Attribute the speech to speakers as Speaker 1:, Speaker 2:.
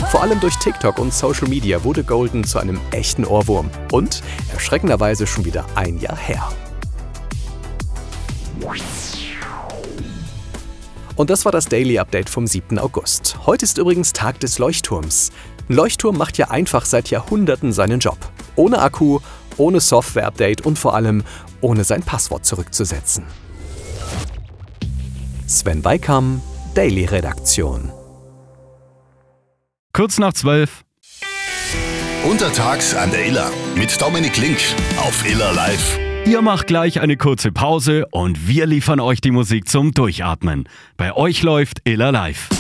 Speaker 1: Vor allem durch TikTok und Social Media wurde Golden zu einem echten Ohrwurm. Und erschreckenderweise schon wieder ein Jahr her. Und das war das Daily Update vom 7. August. Heute ist übrigens Tag des Leuchtturms. Ein Leuchtturm macht ja einfach seit Jahrhunderten seinen Job. Ohne Akku, ohne Software-Update und vor allem ohne sein Passwort zurückzusetzen. Sven Beikam, Daily Redaktion.
Speaker 2: Kurz nach 12.
Speaker 3: Untertags an der Iller mit Dominik Link auf Iller Live.
Speaker 2: Ihr macht gleich eine kurze Pause und wir liefern euch die Musik zum Durchatmen. Bei euch läuft Iller Live.